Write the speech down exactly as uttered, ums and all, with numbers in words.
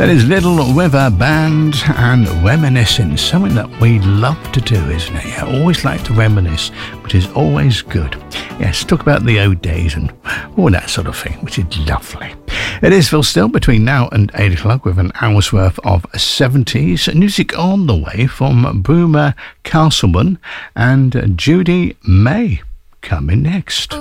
That is Little River Band and Reminiscing, something that we love to do, isn't it? I always like to reminisce, which is always good. Yes, talk about the old days and all that sort of thing, which is lovely. It is Phil Still between now and eight o'clock with an hour's worth of seventies music on the way from Boomer Castleman and Judy May coming next.